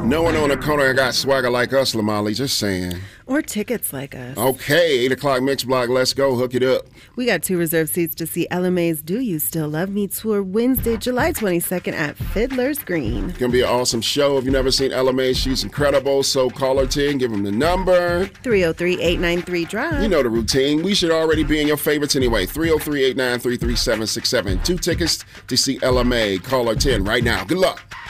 No one on the corner got swagger like us, Lamali, just saying. Or tickets like us. Okay, 8 o'clock Mix Block, let's go, hook it up. We got 2 reserved seats to see LMA's Do You Still Love Me tour Wednesday, July 22nd at Fiddler's Green. It's gonna be an awesome show. If you've never seen LMA, she's incredible, so call her 10, give them the number. 303-893-DRIVE. You know the routine. We should already be in your favorites anyway. 303-893-3767. 2 tickets to see LMA. Call her 10 right now. Good luck.